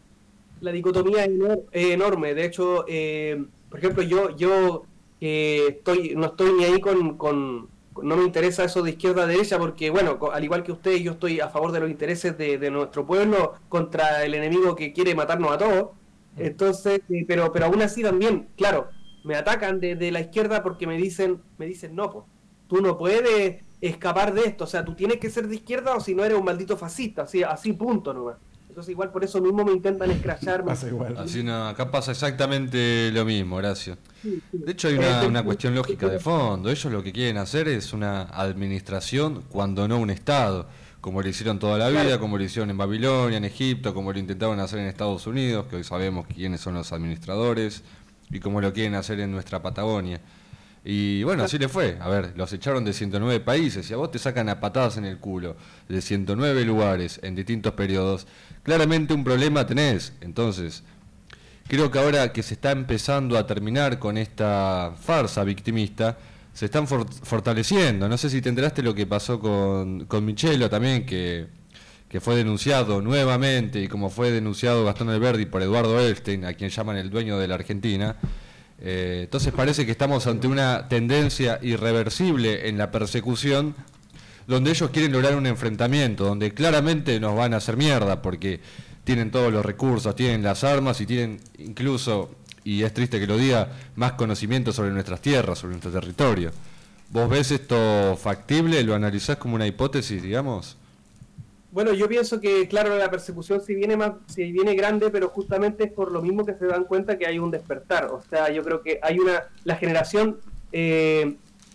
La dicotomía es enor- enorme. De hecho, eh, por ejemplo, yo yo eh, estoy no estoy ni ahí con, con no me interesa eso de izquierda a derecha porque, bueno, al igual que usted, yo estoy a favor de los intereses de, de nuestro pueblo contra el enemigo que quiere matarnos a todos. Entonces, eh, pero pero aún así también, claro, me atacan de, de la izquierda porque me dicen me dicen no, pues, tú no puedes escapar de esto, o sea, tú tienes que ser de izquierda o si no eres un maldito fascista, así, así punto nomás. Entonces igual por eso mismo me intentan escracharme. Pasa igual. Así no, acá pasa exactamente lo mismo, Horacio. De hecho hay una, una cuestión lógica de fondo. Ellos lo que quieren hacer es una administración cuando no un Estado, como lo hicieron toda la vida, como lo hicieron en Babilonia, en Egipto, como lo intentaban hacer en Estados Unidos, que hoy sabemos quiénes son los administradores, y como lo quieren hacer en nuestra Patagonia. Y bueno, así le fue. A ver, los echaron de ciento nueve países y a vos te sacan a patadas en el culo de ciento nueve lugares en distintos periodos. Claramente un problema tenés. Entonces, creo que ahora que se está empezando a terminar con esta farsa victimista, se están for- fortaleciendo. No sé si te enteraste lo que pasó con, con Michelo también, que, que fue denunciado nuevamente, y como fue denunciado Gastón Alberdi por Eduardo Elstein, a quien llaman el dueño de la Argentina. Eh, entonces parece que estamos ante una tendencia irreversible en la persecución, donde ellos quieren lograr un enfrentamiento, donde claramente nos van a hacer mierda, porque tienen todos los recursos, tienen las armas y tienen incluso, y es triste que lo diga, más conocimiento sobre nuestras tierras, sobre nuestro territorio. ¿Vos ves esto factible? ¿Lo analizás como una hipótesis, digamos? Bueno, yo pienso que, claro, la persecución si viene más, si viene grande, pero justamente es por lo mismo que se dan cuenta que hay un despertar. O sea, yo creo que hay una, la generación, eh,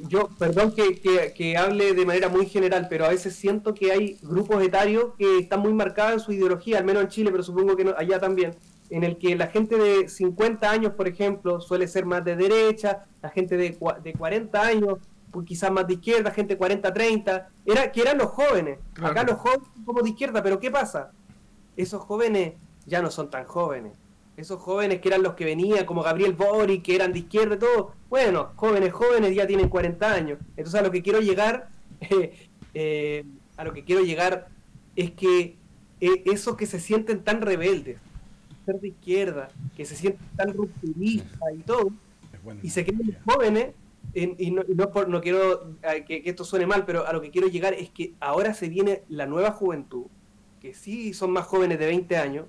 yo, perdón que, que, que hable de manera muy general, pero a veces siento que hay grupos etarios que están muy marcados en su ideología, al menos en Chile, pero supongo que no, allá también, en el que la gente de cincuenta años, por ejemplo, suele ser más de derecha, la gente de, de cuarenta años, pues quizás más de izquierda, gente cuarenta, treinta, era, que eran los jóvenes. Claro. Acá los jóvenes son como de izquierda, pero ¿qué pasa? Esos jóvenes ya no son tan jóvenes. Esos jóvenes que eran los que venían, como Gabriel Boric, que eran de izquierda y todo, bueno, jóvenes, jóvenes ya tienen cuarenta años. Entonces a lo que quiero llegar, eh, eh, a lo que quiero llegar es que eh, esos que se sienten tan rebeldes, ser de izquierda, que se sienten tan rupturistas y todo, y se creen jóvenes, en, y, no, y no, por, no quiero eh, que, que esto suene mal, pero a lo que quiero llegar es que ahora se viene la nueva juventud, que sí son más jóvenes de veinte años,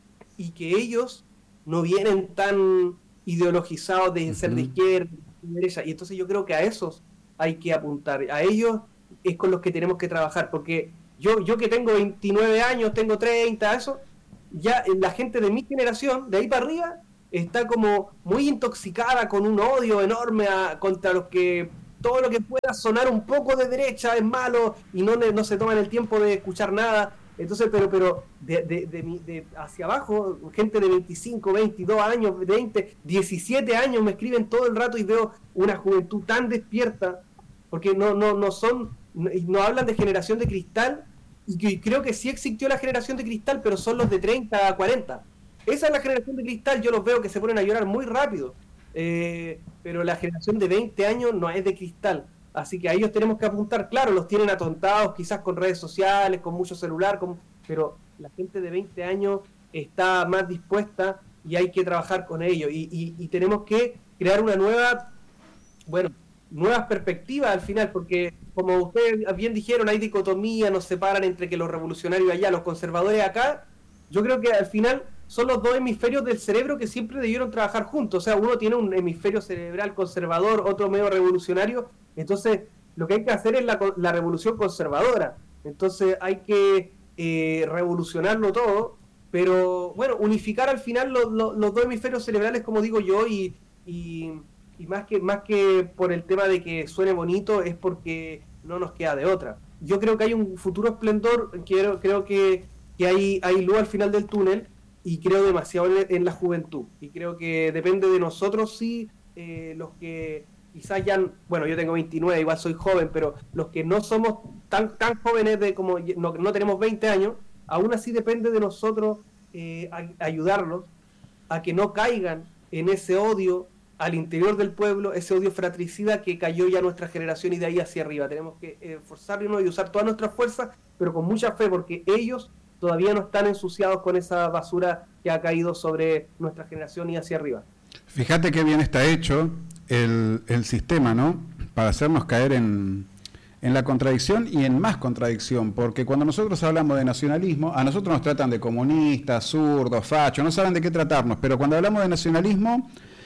y que ellos no vienen tan ideologizados de ser de izquierda, de derecha, y entonces yo creo que a esos hay que apuntar, a ellos es con los que tenemos que trabajar, porque yo, yo que tengo veintinueve años, tengo treinta, eso, ya la gente de mi generación, de ahí para arriba, está como muy intoxicada con un odio enorme a, contra los que todo lo que pueda sonar un poco de derecha es malo y no, no se toman el tiempo de escuchar nada. Entonces, pero pero de, de, de, de hacia abajo, gente de veinticinco, veintidós años, veinte, diecisiete años me escriben todo el rato y veo una juventud tan despierta, porque no no no son, no, no hablan de generación de cristal, y que creo que sí existió la generación de cristal, pero son los de treinta a cuarenta. Esa es la generación de cristal, yo los veo que se ponen a llorar muy rápido, eh, pero la generación de veinte años no es de cristal. Así que a ellos tenemos que apuntar, claro, los tienen atontados quizás con redes sociales, con mucho celular, con, pero la gente de veinte años está más dispuesta y hay que trabajar con ellos. Y, y, y tenemos que crear una nueva, bueno, nuevas perspectivas al final, porque como ustedes bien dijeron, hay dicotomía, nos separan entre que los revolucionarios allá, los conservadores acá. Yo creo que al final son los dos hemisferios del cerebro que siempre debieron trabajar juntos. O sea, uno tiene un hemisferio cerebral conservador, otro medio revolucionario. Entonces, lo que hay que hacer es la, la revolución conservadora. Entonces, hay que eh, revolucionarlo todo, pero, bueno, unificar al final los, los, los dos hemisferios cerebrales, como digo yo, y, y, y más que más que por el tema de que suene bonito, es porque no nos queda de otra. Yo creo que hay un futuro esplendor, creo, creo que, que hay, hay luz al final del túnel, y creo demasiado en, en la juventud. Y creo que depende de nosotros, sí, eh, los que... quizás ya, bueno, yo tengo veintinueve, igual soy joven, pero los que no somos tan tan jóvenes, de como no, no tenemos veinte años, aún así depende de nosotros eh, a, ayudarlos a que no caigan en ese odio al interior del pueblo, ese odio fratricida que cayó ya nuestra generación, y de ahí hacia arriba. Tenemos que esforzarnos y usar todas nuestras fuerzas, pero con mucha fe, porque ellos todavía no están ensuciados con esa basura que ha caído sobre nuestra generación y hacia arriba. Fíjate qué bien está hecho el, el sistema, ¿no? Para hacernos caer en, en la contradicción y en más contradicción, porque cuando nosotros hablamos de nacionalismo, a nosotros nos tratan de comunistas, zurdos, fachos, no saben de qué tratarnos, pero cuando hablamos de nacionalismo,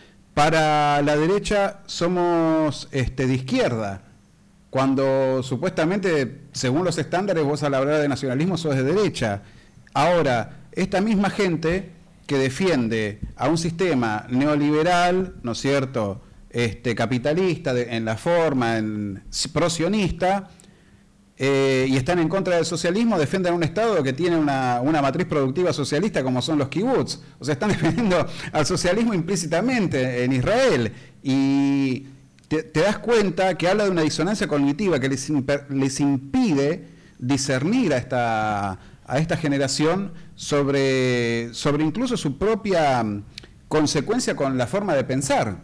para la derecha somos este, de izquierda, cuando supuestamente, según los estándares, vos al hablar de nacionalismo sos de derecha. Ahora, esta misma gente que defiende a un sistema neoliberal, ¿no es cierto?, este, capitalista de, en la forma, en, pro-sionista, eh, y están en contra del socialismo, defienden un Estado que tiene una, una matriz productiva socialista como son los kibbutz. O sea, están defendiendo al socialismo implícitamente en Israel. Y te, te das cuenta que habla de una disonancia cognitiva que les, imper, les impide discernir a esta, a esta generación sobre, sobre incluso su propia consecuencia con la forma de pensar.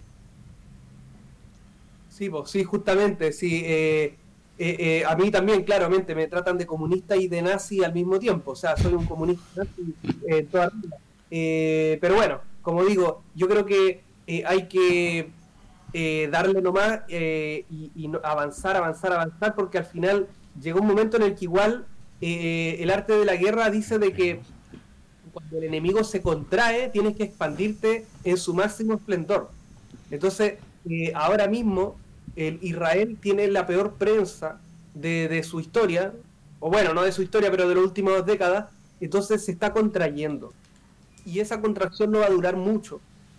Sí, pues, sí, justamente, sí. Eh, eh, eh, a mí también, claramente, me tratan de comunista y de nazi al mismo tiempo. O sea, soy un comunista nazi eh, toda la vida. Eh, pero bueno, como digo, yo creo que eh, hay que eh, darle nomás eh, y, y no, avanzar, avanzar, avanzar, porque al final llegó un momento en el que igual eh, el arte de la guerra dice de que cuando el enemigo se contrae, tienes que expandirte en su máximo esplendor. Entonces, eh, ahora mismo, el Israel tiene la peor prensa de, de su historia, o bueno, no de su historia, pero de las últimas dos décadas. Entonces se está contrayendo. Y esa contracción no va a durar mucho.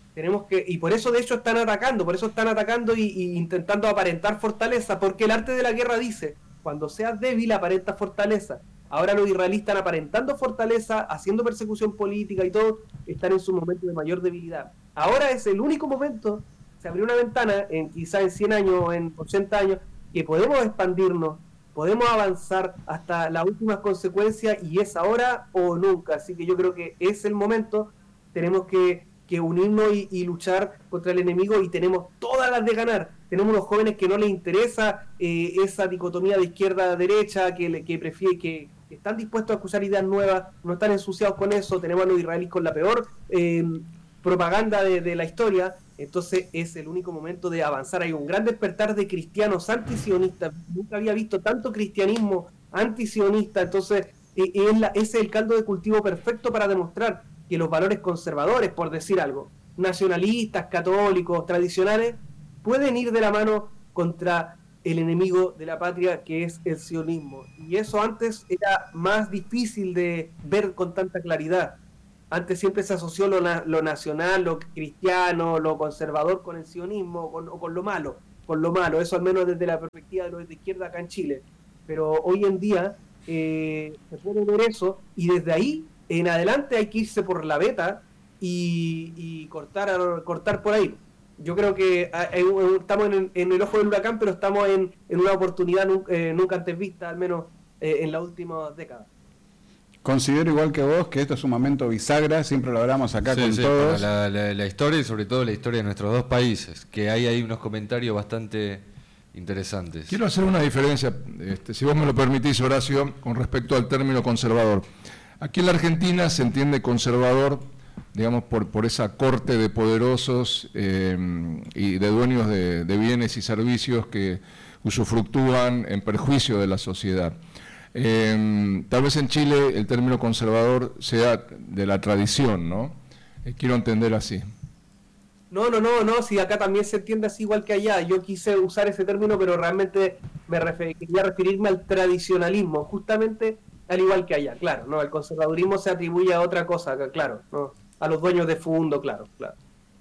Tenemos que, y por eso de hecho están atacando, por eso están atacando y, y intentando aparentar fortaleza, porque el arte de la guerra dice, cuando seas débil aparenta fortaleza. Ahora los israelíes están aparentando fortaleza, haciendo persecución política y todo, están en su momento de mayor debilidad. Ahora es el único momento, se abrió una ventana, en quizá en cien años o en ochenta años, que podemos expandirnos, podemos avanzar hasta las últimas consecuencias, y es ahora o nunca. Así que yo creo que es el momento, tenemos que, que unirnos y, y luchar contra el enemigo, y tenemos todas las de ganar. Tenemos unos jóvenes que no les interesa eh, esa dicotomía de izquierda a derecha, que, que prefieren, que están dispuestos a escuchar ideas nuevas, no están ensuciados con eso. Tenemos a los israelíes con la peor eh, propaganda de, de la historia. Entonces es el único momento de avanzar. Hay un gran despertar de cristianos antisionistas. Nunca había visto tanto cristianismo antisionista. Entonces eh, es, la, es el caldo de cultivo perfecto para demostrar que los valores conservadores, por decir algo, nacionalistas, católicos, tradicionales, pueden ir de la mano contra el enemigo de la patria, que es el sionismo. Y eso antes era más difícil de ver con tanta claridad. Antes siempre se asoció lo, na lo nacional, lo cristiano, lo conservador con el sionismo, con, o con lo malo, con lo malo, eso al menos desde la perspectiva de los de izquierda acá en Chile. Pero hoy en día eh, se puede ver eso, y desde ahí en adelante hay que irse por la veta y, y cortar, cortar por ahí. Yo creo que hay, estamos en, en el ojo del huracán, pero estamos en, en una oportunidad nunca, eh, nunca antes vista, al menos eh, en las últimas décadas. Considero igual que vos que esto es un momento bisagra, siempre lo hablamos acá sí, con sí, todos. La, la, la historia, y sobre todo la historia de nuestros dos países, que hay ahí unos comentarios bastante interesantes. Quiero hacer una diferencia, este, si vos me lo permitís, Horacio, con respecto al término conservador. Aquí en la Argentina se entiende conservador, digamos, por, por esa corte de poderosos eh, y de dueños de, de bienes y servicios que usufructúan en perjuicio de la sociedad. Eh, tal vez en Chile el término conservador sea de la tradición, ¿no? Eh, quiero entender así. No, no, no, no, si acá también se entiende así igual que allá. Yo quise usar ese término, pero realmente me refer quería referirme al tradicionalismo, justamente al igual que allá, claro, ¿no? El conservadurismo se atribuye a otra cosa, claro, ¿no? A los dueños de fondo, claro, claro.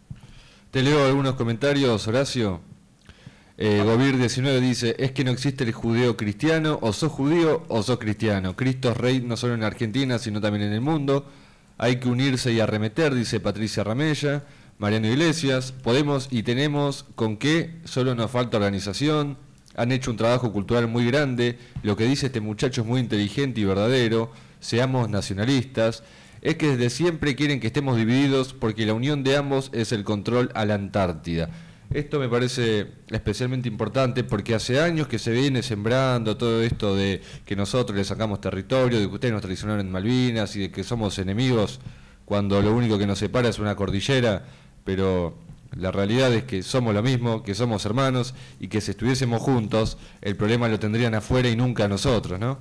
Te leo algunos comentarios, Horacio. Eh, Gobir diecinueve dice, es que no existe el judeo cristiano, o sos judío o sos cristiano. Cristo es rey no solo en Argentina, sino también en el mundo. Hay que unirse y arremeter, dice Patricia Ramella. Mariano Iglesias, podemos y tenemos con qué, solo nos falta organización. Han hecho un trabajo cultural muy grande. Lo que dice este muchacho es muy inteligente y verdadero. Seamos nacionalistas. Es que desde siempre quieren que estemos divididos porque la unión de ambos es el control a la Antártida. Esto me parece especialmente importante porque hace años que se viene sembrando todo esto de que nosotros le sacamos territorio, de que ustedes nos traicionaron en Malvinas y de que somos enemigos cuando lo único que nos separa es una cordillera, pero la realidad es que somos lo mismo, que somos hermanos y que si estuviésemos juntos el problema lo tendrían afuera y nunca nosotros, ¿no?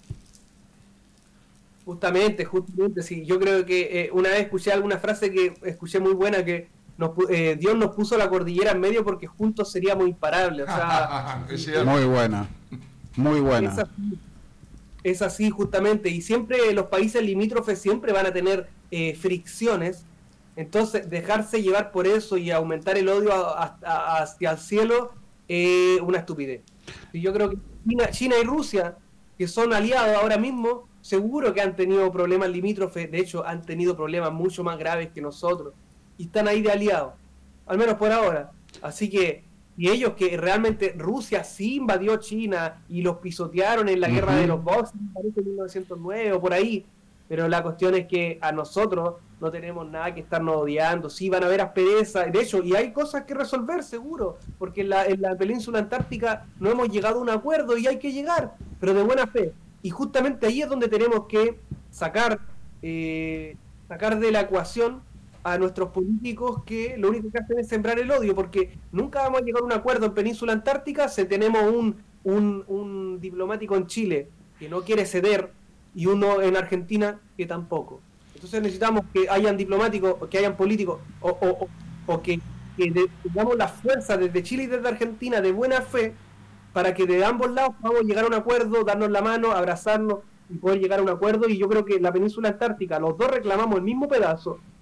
Justamente, justamente, sí. Yo creo que eh, una vez escuché alguna frase que escuché muy buena que Nos, eh, Dios nos puso la cordillera en medio porque juntos seríamos imparables. O sea, muy buena, muy buena. Es así, es así justamente, y siempre los países limítrofes siempre van a tener eh, fricciones, entonces dejarse llevar por eso y aumentar el odio a, a, hacia el cielo es eh, una estupidez. Y yo creo que China, China y Rusia, que son aliados ahora mismo, seguro que han tenido problemas limítrofes, de hecho han tenido problemas mucho más graves que nosotros, y están ahí de aliados, al menos por ahora. Así que, y ellos que realmente Rusia sí invadió China y los pisotearon en la uh-huh. guerra de los Bosnios, parece en mil novecientos nueve o por ahí, pero la cuestión es que a nosotros no tenemos nada que estarnos odiando, sí van a haber aspereza, de hecho, y hay cosas que resolver seguro, porque en la, en la península antártica no hemos llegado a un acuerdo y hay que llegar, pero de buena fe, y justamente ahí es donde tenemos que sacar, eh, sacar de la ecuación a nuestros políticos que lo único que hacen es sembrar el odio, porque nunca vamos a llegar a un acuerdo en Península Antártica si tenemos un, un, un diplomático en Chile que no quiere ceder y uno en Argentina que tampoco. Entonces necesitamos que hayan diplomáticos, que hayan políticos, o, o, o, o que, que de, tengamos la fuerza desde Chile y desde Argentina de buena fe para que de ambos lados podamos llegar a un acuerdo, darnos la mano, abrazarnos y poder llegar a un acuerdo. Y yo creo que la Península Antártica, los dos reclamamos el mismo pedazo,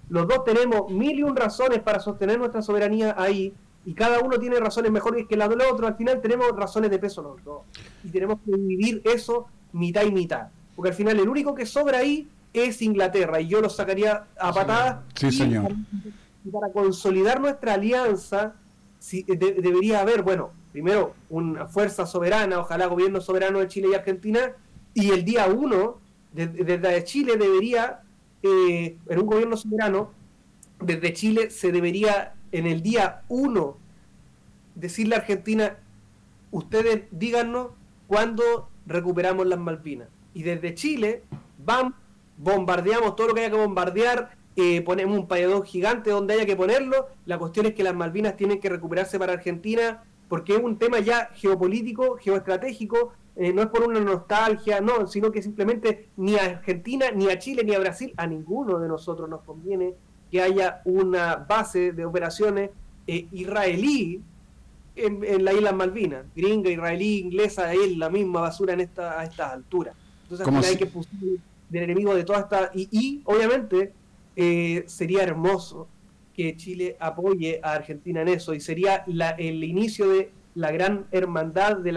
los dos tenemos mil y un razones para sostener nuestra soberanía ahí, y cada uno tiene razones mejores que las del otro. Al final tenemos razones de peso los dos, y tenemos que dividir eso mitad y mitad, porque al final el único que sobra ahí es Inglaterra, y yo lo sacaría a patadas. Sí, y señor. Para, y para consolidar nuestra alianza, si, de, debería haber, bueno, primero una fuerza soberana, ojalá gobierno soberano de Chile y Argentina, y el día uno, desde, desde Chile debería, eh, en un gobierno soberano, desde Chile se debería, en el día uno, decirle a Argentina, ustedes díganos cuándo recuperamos las Malvinas. Y desde Chile, vamos, bombardeamos todo lo que haya que bombardear, eh, ponemos un pabellón gigante donde haya que ponerlo. La cuestión es que las Malvinas tienen que recuperarse para Argentina, porque es un tema ya geopolítico, geoestratégico, eh, no es por una nostalgia, no, sino que simplemente ni a Argentina, ni a Chile, ni a Brasil, a ninguno de nosotros nos conviene que haya una base de operaciones eh, israelí en, en las Islas Malvinas, gringa, israelí, inglesa, es la misma basura en esta, a estas alturas. Entonces al final si... hay que pusir del enemigo de toda esta, y, y obviamente eh, sería hermoso que Chile apoye a Argentina en eso, y sería la, el inicio de la gran hermandad de la